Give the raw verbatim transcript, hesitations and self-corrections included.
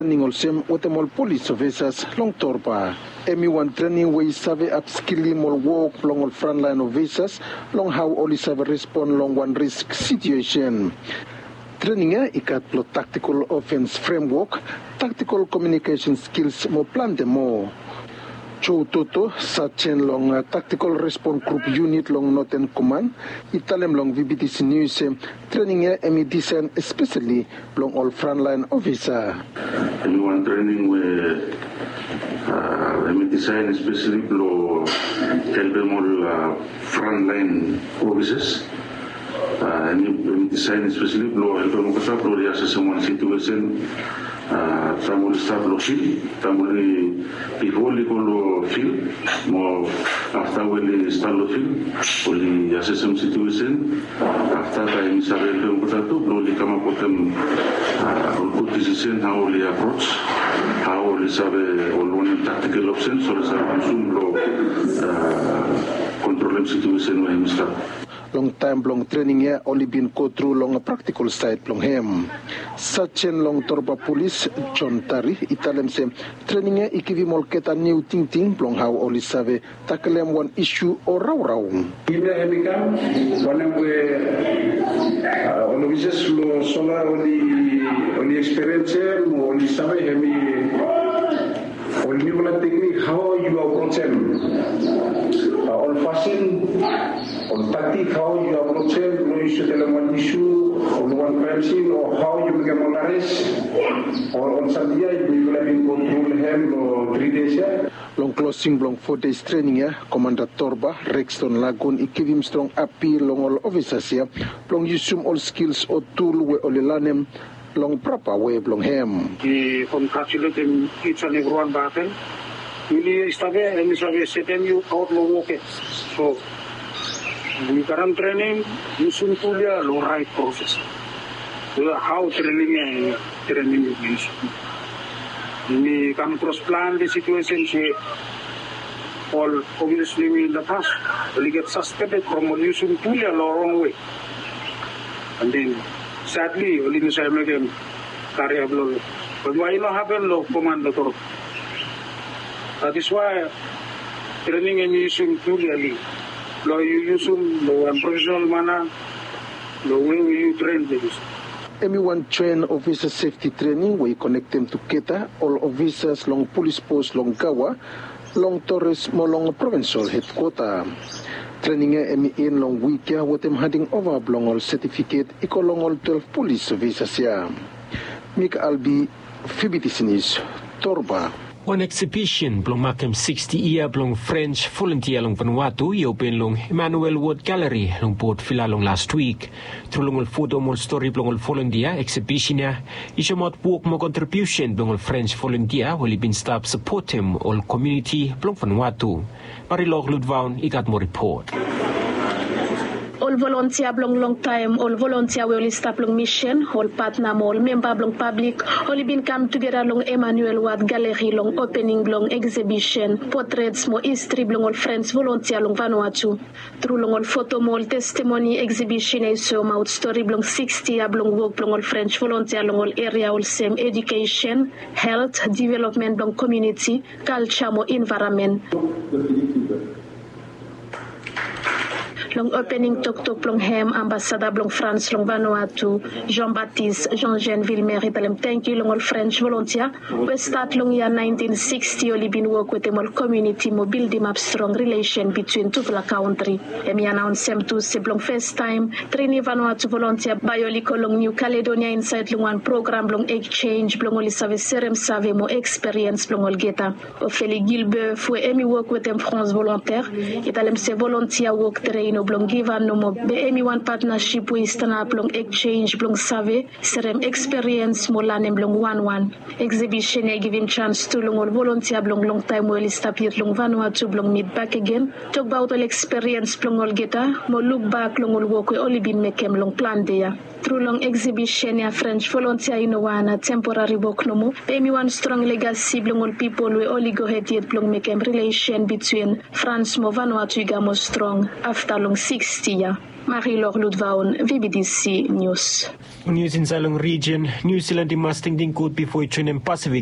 Ningol sem otemol police officers long torpa. Emi one training we save upskilling mol work long all frontline officers long how only save respond long one risk situation. Training ya ikat plo tactical offense framework, tactical communication skills mo plan demo. Cho Toto Sachen long uh, tactical response group unit long Northern Command italem long V B T C news training ya emi design especially long all frontline officer. Anyone training with uh, emi design especially lo help all uh, frontline officers. Uh, emi design especially lo help all kata lo dia sesuatu situation. Uh, tamul staff lo fil, tamul before li lo fil, mo after we start lo fil, we assess some situation. After time sabe lo importante, lo li kama potem good decision how we approach, how we sabe all one tactical options, so sabe zoom lo control situation we start. Long time long training ya only been go through long a practical side long hem. Sachen long torba police John Tari italem se training ya ikivi molketa new ting ting long how only save takelem one issue or raw raw. Ina emikam one we only just lo sola only only experience mo only save hemi only one technique how you approach them. All fashion, all tactic, how you approach it, no issue, tell them one issue, or one crime scene, or how you become an arrest, or on Sunday, you will have been go through him or three days. Long closing, long four days training, ya, Commander Torba, Rexton Lagoon, ikivim strong appeal, long all officers, ya, long use all skills or tool, we all learn them, long proper way, long him. We congratulate him, each and everyone battle. Really stave and stave setting you out long walk. So we current training using pulia low right process. So how training and training is we come cross plan the situation she all obviously in the past we get suspended from using pulia low wrong way. And then sadly only the same again carry blow. But why not happen low commander? That is why training and using purely, lo you using lo professional manner, lo way you train them. Everyone train officer safety training where you connect them to Keta, all officers long police post long Gawa, long Torres mo long provincial headquarter. Training emi in long week ya with them handing over long all certificate equal long all twelve police officers ya. Mika Albi, V B T C News, Torba. One exhibition blong makem sixty year blong French volunteer long Vanuatu open long Emmanuel Ward Gallery long Port Vila long last week. Through long photo more story blong volunteer exhibition ya isyo mot work mo contribution blong French volunteer will been stop support him all community blong Vanuatu. Marilog Ludvaun ikat mo report. All volunteer blong long time, all volunteer will stop long mission, all partner all member blong public, all been come together long Emmanuel Ward Gallery long opening long exhibition, portraits mo history blong all friends volunteer long Vanuatu. Through long all photo mall testimony exhibition is so out story blong sixty year blong work blong all French volunteer long all area all same education, health, development blong community, culture mo environment. Long opening tok tok long hem ambassador long France long Vanuatu Jean-Baptiste Jean-Jean Villemer italem thank you long all French volunteer we start long year nineteen sixty only been work with them all community mo build them up strong relation between two la country emi announce them to se long first time trainee Vanuatu volunteer bioli long New Caledonia inside long one program long exchange long all service serem save mo experience long all geta Ophélie Gilbert fo emi work with them France volontaire italem se volunteer work train blong given no mo be emi one partnership we stand up blong exchange blong save serem experience mo lanem blong one one exhibition e give him chance to long all volunteer blong long time well stop here long Vanuatu blong meet back again talk about all experience blong all geta mo look back long all work we only been make him long plan there through long exhibition ya French volunteer you know one temporary work no mo be emi one strong legacy blong all people we only go ahead yet blong make him relation between France mo Vanuatu gamo strong after long sixty years. Marie-Laure Ludvaun, V B D C News. News in Zalong region, New Zealand masting dingkut before train in Pacific